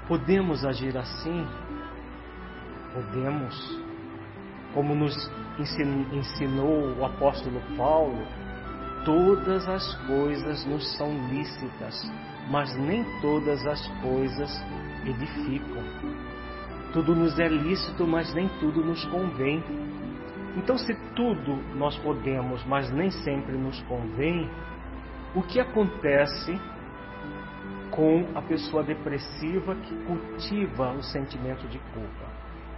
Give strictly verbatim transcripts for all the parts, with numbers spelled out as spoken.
Podemos agir assim? Podemos. Como nos ensinou o apóstolo Paulo, todas as coisas nos são lícitas, mas nem todas as coisas edificam. Tudo nos é lícito, mas nem tudo nos convém. Então, se tudo nós podemos, mas nem sempre nos convém, o que acontece com a pessoa depressiva que cultiva o sentimento de culpa?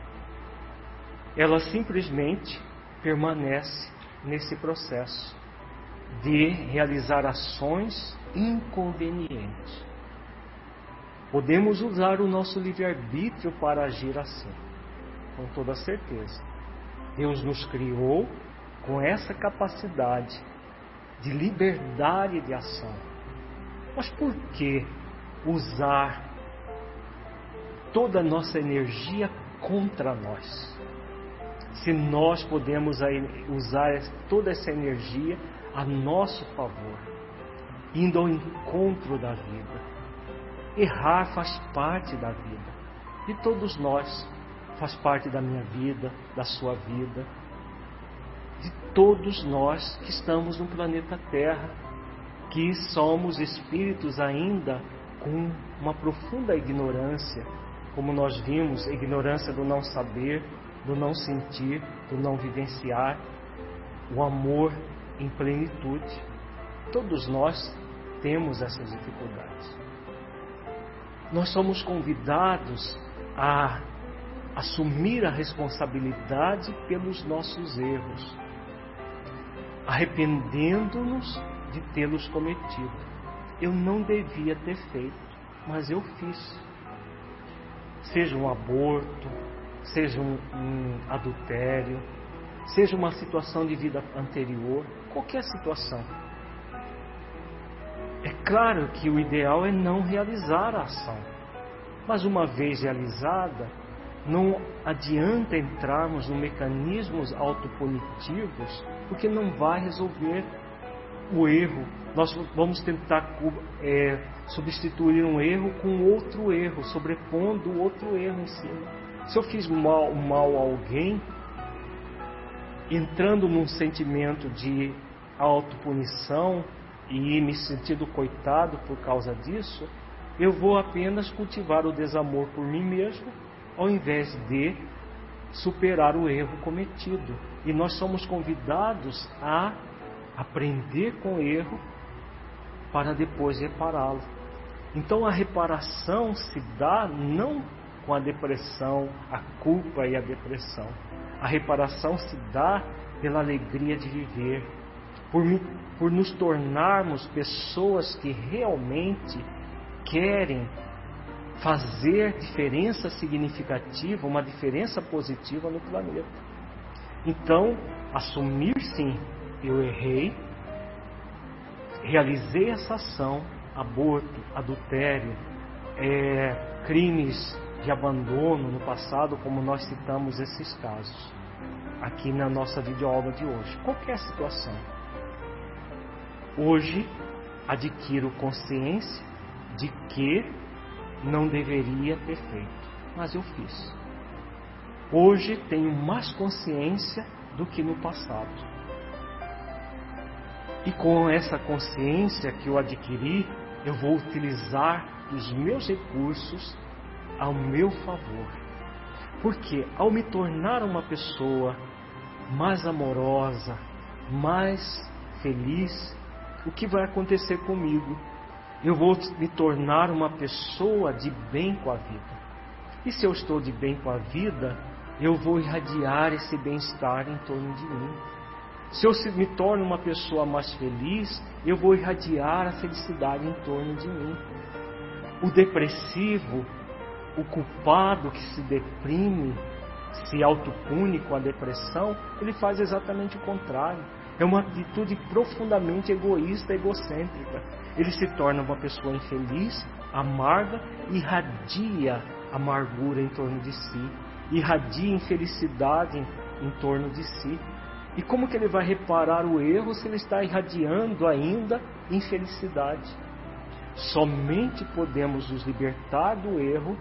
Ela simplesmente permanece nesse processo de realizar ações inconvenientes. Podemos usar o nosso livre-arbítrio para agir assim, com toda certeza. Deus nos criou com essa capacidade de liberdade de ação. Mas por que usar toda a nossa energia contra nós? Se nós podemos usar toda essa energia a nosso favor, indo ao encontro da vida. Errar faz parte da vida, de todos nós, faz parte da minha vida, da sua vida, de todos nós que estamos no planeta Terra, que somos espíritos ainda com uma profunda ignorância, como nós vimos, a ignorância do não saber, do não sentir, do não vivenciar, o amor em plenitude. Todos nós temos essas dificuldades. Nós somos convidados a assumir a responsabilidade pelos nossos erros, arrependendo-nos de tê-los cometido. Eu não devia ter feito, mas eu fiz. Seja um aborto, seja um, um adultério, seja uma situação de vida anterior, qualquer situação. É claro que o ideal é não realizar a ação, mas uma vez realizada, não adianta entrarmos em mecanismos autopunitivos, porque não vai resolver o erro. Nós vamos tentar é, substituir um erro com outro erro, sobrepondo outro erro em cima. Se eu fiz mal, mal a alguém, entrando num sentimento de autopunição e me sentindo coitado por causa disso, eu vou apenas cultivar o desamor por mim mesmo, ao invés de superar o erro cometido. E nós somos convidados a aprender com o erro para depois repará-lo. Então a reparação se dá não com a depressão, a culpa e a depressão. A reparação se dá pela alegria de viver, por, por nos tornarmos pessoas que realmente querem fazer diferença significativa, uma diferença positiva no planeta. Então, assumir sim, eu errei, realizei essa ação, aborto, adultério, é, crimes de abandono no passado, como nós citamos esses casos aqui na nossa videoaula de hoje. Qualquer situação. Hoje adquiro consciência de que não deveria ter feito, mas eu fiz. Hoje tenho mais consciência do que no passado. E com essa consciência que eu adquiri, eu vou utilizar os meus recursos ao meu favor. Porque ao me tornar uma pessoa mais amorosa, mais feliz, o que vai acontecer comigo? Eu vou me tornar uma pessoa de bem com a vida. E se eu estou de bem com a vida, eu vou irradiar esse bem-estar em torno de mim. Se eu me torno uma pessoa mais feliz, eu vou irradiar a felicidade em torno de mim. O depressivo, o culpado que se deprime, se autopune com a depressão, ele faz exatamente o contrário. É uma atitude profundamente egoísta, egocêntrica. Ele se torna uma pessoa infeliz, amarga, irradia amargura em torno de si, irradia infelicidade em, em torno de si. E como que ele vai reparar o erro se ele está irradiando ainda infelicidade? Somente podemos nos libertar do erro